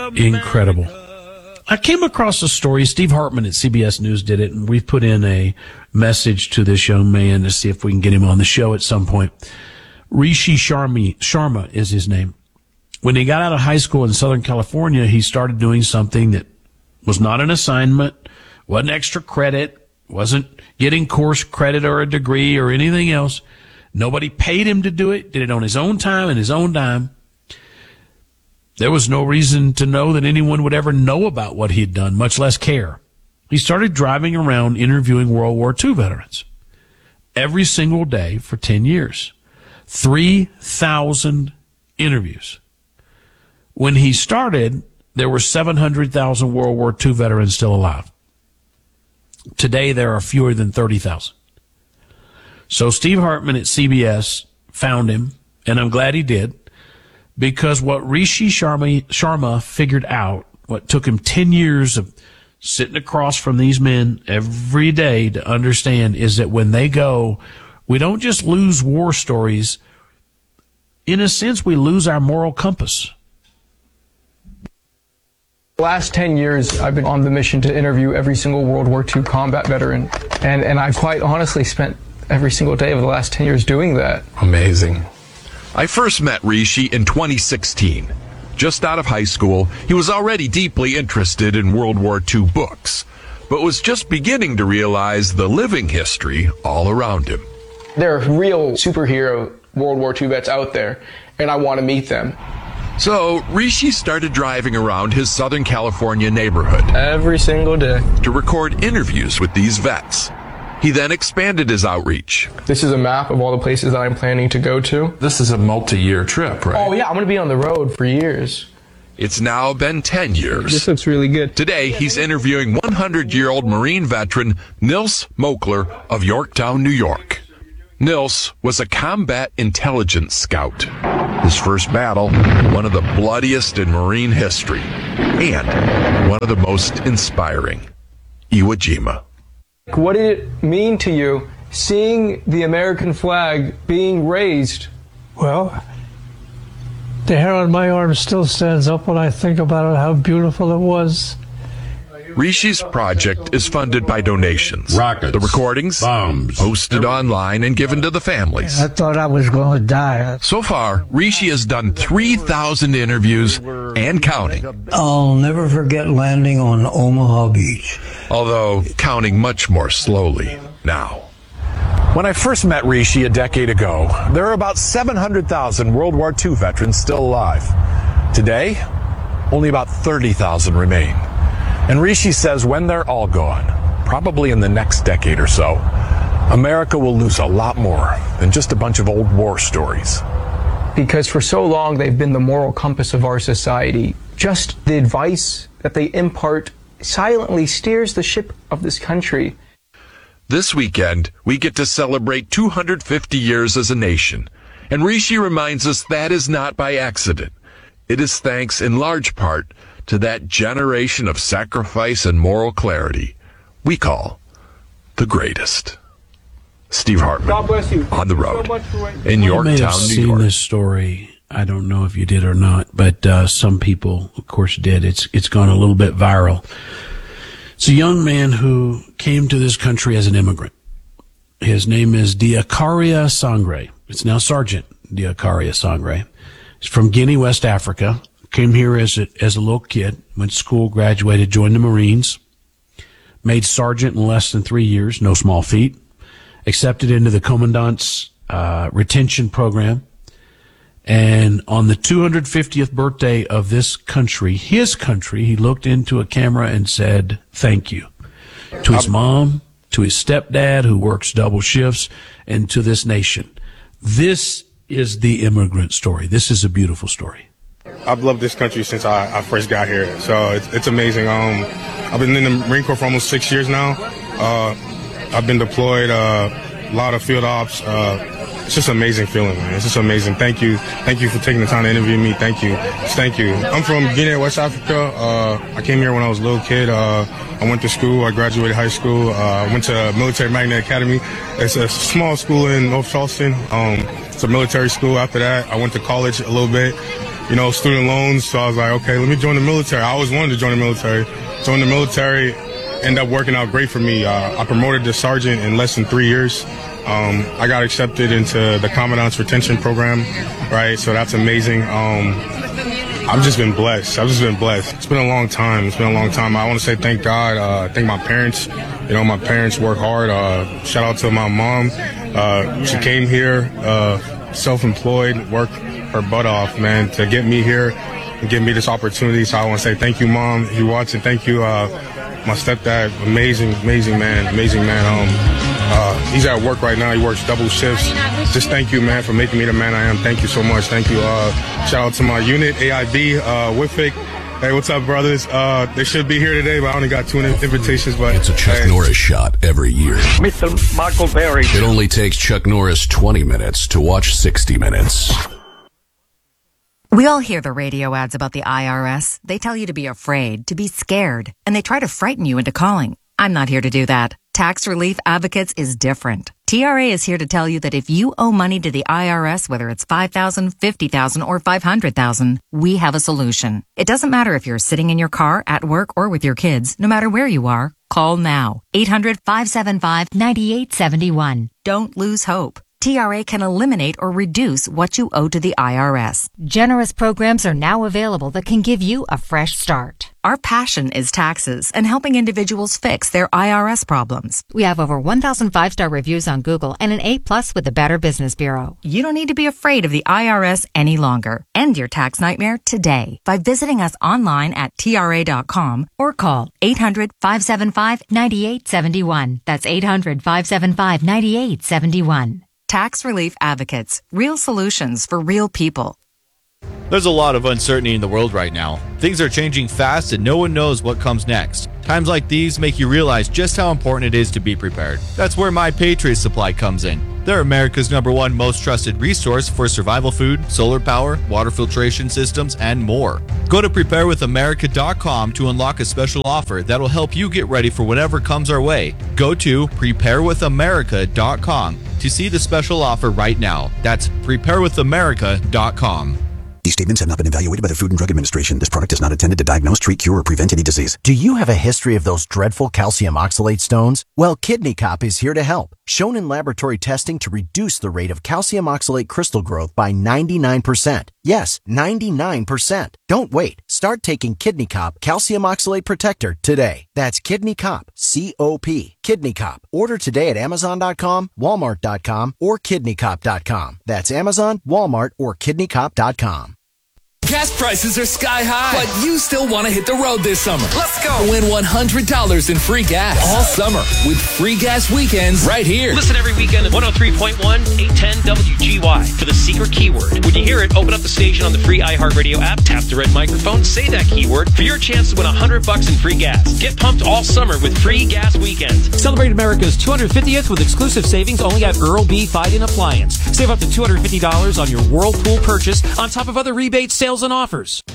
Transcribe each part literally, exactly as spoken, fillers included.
incredible. I came across a story. Steve Hartman at C B S News did it, and we've put in a message to this young man to see if we can get him on the show at some point. Rishi Sharma, Sharma is his name. When he got out of high school in Southern California, he started doing something that was not an assignment, wasn't extra credit, wasn't getting course credit or a degree or anything else. Nobody paid him to do it, did it on his own time and his own dime. There was no reason to know that anyone would ever know about what he'd done, much less care. He started driving around interviewing World War Two veterans every single day for ten years. three thousand interviews. When he started, there were seven hundred thousand World War Two veterans still alive. Today, there are fewer than thirty thousand. So Steve Hartman at C B S found him, and I'm glad he did, because what Rishi Sharma, Sharma figured out, what took him ten years of sitting across from these men every day to understand, is that when they go, we don't just lose war stories. In a sense, we lose our moral compass. The last ten years, I've been on the mission to interview every single World War Two combat veteran, and, and I've quite honestly spent every single day of the last ten years doing that. Amazing. I first met Rishi in twenty sixteen. Just out of high school, he was already deeply interested in World War Two books, but was just beginning to realize the living history all around him. There are real superhero World War Two vets out there, and I want to meet them. So Rishi started driving around his Southern California neighborhood every single day to record interviews with these vets. He then expanded his outreach. This is a map of all the places that I'm planning to go to. This is a multi-year trip, right? Oh, yeah, I'm going to be on the road for years. It's now been ten years. This looks really good. Today, he's interviewing one hundred year old Marine veteran Nils Mokler of Yorktown, New York. Nils was a combat intelligence scout. His first battle, one of the bloodiest in Marine history, and one of the most inspiring, Iwo Jima. What did it mean to you seeing the American flag being raised? Well, the hair on my arm still stands up when I think about it, how beautiful it was. Rishi's project is funded by donations. Rockets, the recordings, bombs, posted online and given to the families. I thought I was going to die. So far, Rishi has done three thousand interviews and counting. I'll never forget landing on Omaha Beach. Although counting much more slowly now. When I first met Rishi a decade ago, there were about seven hundred thousand World War Two veterans still alive. Today, only about thirty thousand remain. And Rishi says when they're all gone, probably in the next decade or so, America will lose a lot more than just a bunch of old war stories. Because for so long they've been the moral compass of our society. Just the advice that they impart silently steers the ship of this country. This weekend, we get to celebrate two hundred fifty years as a nation. And Rishi reminds us that is not by accident. It is thanks in large part to that generation of sacrifice and moral clarity we call the greatest. Steve Hartman, God bless you. On the road So in You may Yorktown, have New seen York. this story. I don't know if you did or not, but uh, some people, of course, did. It's it's gone a little bit viral. It's a young man who came to this country as an immigrant. His name is Diakaria Sangre. It's now Sergeant Diakaria Sangre. He's from Guinea, West Africa. Came here as a, as a little kid, went to school, graduated, joined the Marines, made sergeant in less than three years, no small feat, accepted into the Commandant's uh, retention program. And on the two hundred fiftieth birthday of this country, his country, he looked into a camera and said, thank you to his mom, to his stepdad who works double shifts, and to this nation. This is the immigrant story. This is a beautiful story. I've loved this country since I, I first got here, so it's, it's amazing. Um, I've been in the Marine Corps for almost six years now. Uh, I've been deployed, uh, a lot of field ops. Uh, it's just an amazing feeling, man. It's just amazing. Thank you. Thank you for taking the time to interview me. Thank you. Just thank you. I'm from Guinea, West Africa. Uh, I came here when I was a little kid. Uh, I went to school. I graduated high school. Uh, went to Military Magnet Academy. It's a small school in North Charleston. Um, it's a military school. After that, I went to college a little bit. you know, student loans. So I was like, okay, let me join the military. I always wanted to join the military. Join the military, ended up working out great for me. Uh, I promoted to sergeant in less than three years. Um, I got accepted into the Commandant's Retention Program, right? So that's amazing. Um, I've just been blessed. I've just been blessed. It's been a long time. It's been a long time. I want to say thank God. Uh, thank my parents. You know, my parents work hard. Uh, shout out to my mom. Uh, she came here, uh, self-employed, worked her butt off, man, to get me here and give me this opportunity. So I want to say thank you, Mom. If you're watching, thank you. Uh, my stepdad, amazing, amazing man, amazing man. Um, uh, he's at work right now. He works double shifts. Just thank you, man, for making me the man I am. Thank you so much. Thank you. Uh, shout out to my unit, A I B, uh, Whitfick. Hey, what's up, brothers? Uh, they should be here today, but I only got two invitations. But it's a Chuck hey. Norris shot every year. Mister Michael Berry. It only takes Chuck Norris twenty minutes to watch sixty minutes. We all hear the radio ads about the I R S. They tell you to be afraid, to be scared, and they try to frighten you into calling. I'm not here to do that. Tax Relief Advocates is different. T R A is here to tell you that if you owe money to the I R S, whether it's five thousand dollars, fifty thousand dollars, or five hundred thousand dollars, we have a solution. It doesn't matter if you're sitting in your car, at work, or with your kids. No matter where you are, call now. eight hundred, five seven five, nine eight seven one. Don't lose hope. T R A can eliminate or reduce what you owe to the I R S. Generous programs are now available that can give you a fresh start. Our passion is taxes and helping individuals fix their I R S problems. We have over one thousand five-star reviews on Google and an A plus with the Better Business Bureau. You don't need to be afraid of the I R S any longer. End your tax nightmare today by visiting us online at T R A dot com or call eight hundred, five seven five, nine eight seven one. That's eight hundred, five seven five, nine eight seven one. Tax Relief Advocates. Real solutions for real people. There's a lot of uncertainty in the world right now. Things are changing fast and no one knows what comes next. Times like these make you realize just how important it is to be prepared. That's where My Patriot Supply comes in. They're America's number one most trusted resource for survival food, solar power, water filtration systems, and more. Go to prepare with america dot com to unlock a special offer that'll help you get ready for whatever comes our way. Go to prepare with america dot com to see the special offer right now. That's prepare with america dot com. These statements have not been evaluated by the Food and Drug Administration. This product is not intended to diagnose, treat, cure, or prevent any disease. Do you have a history of those dreadful calcium oxalate stones? Well, Kidney Cop is here to help. Shown in laboratory testing to reduce the rate of calcium oxalate crystal growth by ninety-nine percent. Yes, ninety-nine percent. Don't wait. Start taking Kidney Cop Calcium Oxalate Protector today. That's Kidney Cop, C O P, Kidney Cop. Order today at amazon dot com, walmart dot com, or kidney cop dot com. That's Amazon, Walmart, or kidney cop dot com. Gas prices are sky high, but you still want to hit the road this summer. Let's go! Win one hundred dollars in free gas all summer with free gas weekends right here. Listen every weekend at one oh three point one, eight ten W G Y for the secret keyword. When you hear it, open up the station on the free iHeartRadio app, tap the red microphone, say that keyword for your chance to win one hundred bucks in free gas. Get pumped all summer with free gas weekends. Celebrate America's two hundred fiftieth with exclusive savings only at Earl B. Fighting Appliance. Save up to two hundred fifty dollars on your Whirlpool purchase on top of other rebates, sales, and offers.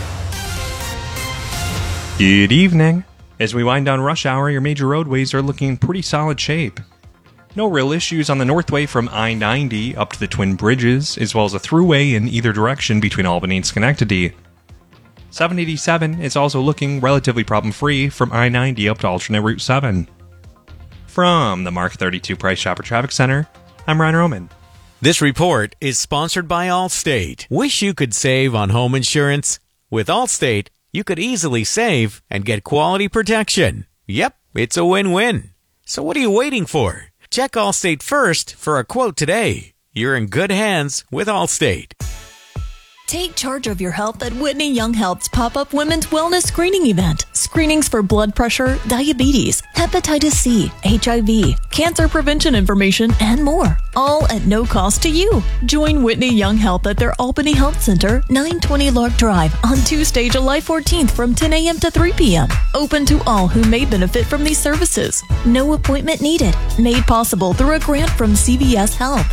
Good evening. As we wind down rush hour, your major roadways are looking in pretty solid shape. No real issues on the Northway from I ninety up to the Twin Bridges, as well as a throughway in either direction between Albany and Schenectady. seven eighty-seven is also looking relatively problem-free from I ninety up to alternate Route seven. From the Mark thirty-two Price Chopper Traffic Center, I'm Ryan Roman. This report is sponsored by Allstate. Wish you could save on home insurance? With Allstate, you could easily save and get quality protection. Yep, it's a win-win. So what are you waiting for? Check Allstate first for a quote today. You're in good hands with Allstate. Take charge of your health at Whitney Young Health's pop-up women's wellness screening event. Screenings for blood pressure, diabetes, hepatitis C, H I V, cancer prevention information, and more. All at no cost to you. Join Whitney Young Health at their Albany Health Center, nine twenty Lark Drive, on Tuesday, July fourteenth from ten a.m. to three p.m. Open to all who may benefit from these services. No appointment needed. Made possible through a grant from C V S Health.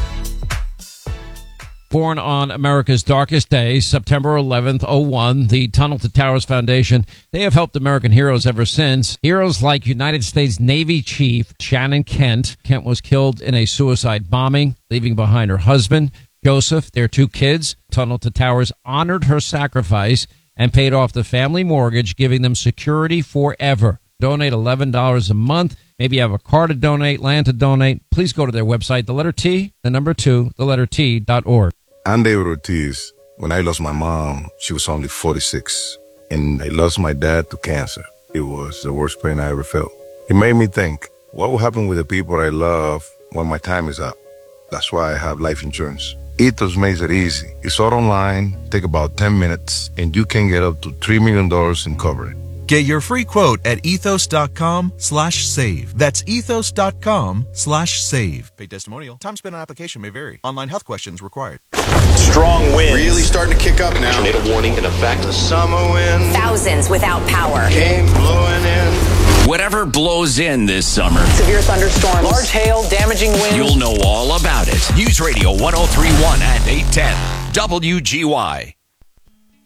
Born on America's darkest day, September eleventh, oh one, the Tunnel to Towers Foundation, they have helped American heroes ever since. Heroes like United States Navy Chief Shannon Kent. Kent was killed in a suicide bombing, leaving behind her husband, Joseph, their two kids. Tunnel to Towers honored her sacrifice and paid off the family mortgage, giving them security forever. Donate eleven dollars a month. Maybe you have a car to donate, land to donate. Please go to their website, the letter T, the number two, the letter T dot org. I'm David Ortiz. When I lost my mom, she was only forty-six. And I lost my dad to cancer. It was the worst pain I ever felt. It made me think, what will happen with the people I love when my time is up? That's why I have life insurance. Ethos makes it easy. It's all online, take about ten minutes, and you can get up to three million dollars in coverage. Get your free quote at ethos.com slash save. That's ethos.com slash save. Paid testimonial. Time spent on application may vary. Online health questions required. Strong winds. Really starting to kick up now. Tornado warning in effect. The summer wind. Thousands without power. Came blowing in. Whatever blows in this summer. Severe thunderstorms. Large hail, damaging winds. You'll know all about it. News Radio one oh three point one and eight ten. W G Y.